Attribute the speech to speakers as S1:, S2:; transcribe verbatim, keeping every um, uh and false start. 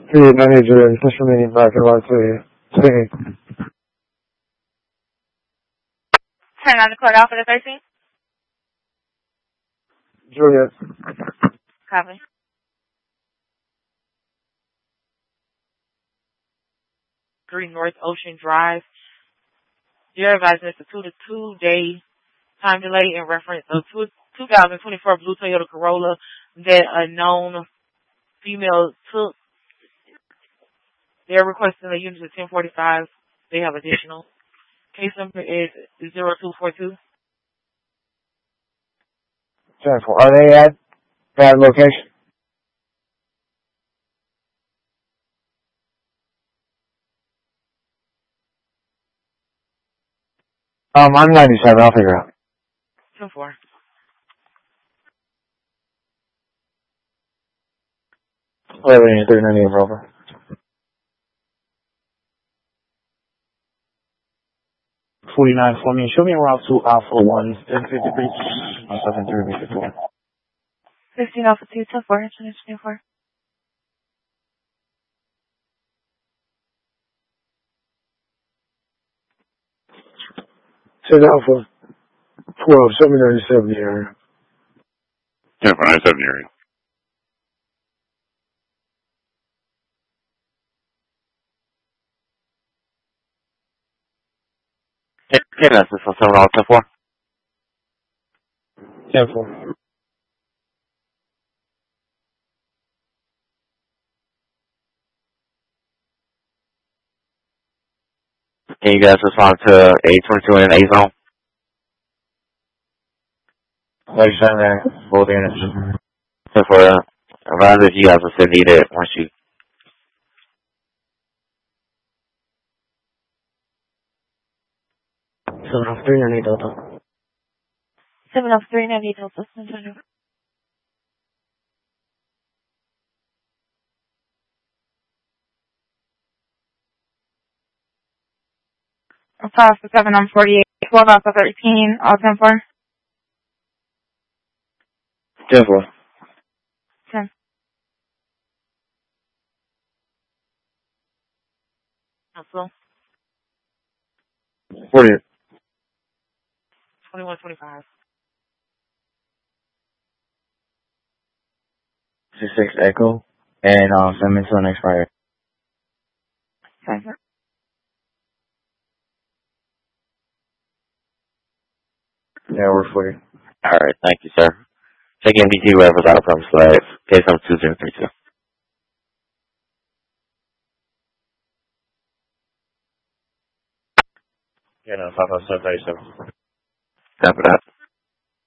S1: Sì, manager, station meeting back at about three. Three.
S2: Turn on the court off for the thirteenth.
S1: Juliet.
S2: Copy. Three North Ocean Drive. You're advising it's a two to two day time delay in reference of two, twenty twenty-four blue Toyota Corolla that a known female took. They're requesting a unit at ten forty-five. They have additional. Case number is zero two four two.
S1: ten four. Are they at that location? Um, I'm ninety-seven. I'll figure out.
S2: ten four.
S1: eleven three ninety-eight Rover.
S3: forty-nine for me. Show me around two Alpha one. ten fifty-three. seven three fifty-four.
S2: fifteen Alpha two, ten four. twenty-four.
S1: ten Alpha. twelve, seven ninety-seven area.
S4: ten four ninety-seven area.
S5: Get us this for seven dollars ten four.
S1: ten four.
S5: Can you guys respond to A twenty-two in A zone?
S1: Like seven there. Both units.
S5: ten four. Advise if you guys will still need it once you.
S3: seven off three ninety Delta.
S2: seven off three ninety Delta. five for seven on forty-eight. twelve off of thirteen. All ten four.
S1: ten four.
S2: ten. Council.
S1: forty.
S2: twenty-one twenty-five.
S1: six six Echo. And, um, send me to the next Friday.
S2: ten four.
S1: Yeah, we're forty.
S5: Alright, thank you, sir. Check M D T wherever's out from slave. Case number two zero three two.
S4: Yeah, no, five five seven thirty-seven.
S5: Copy that.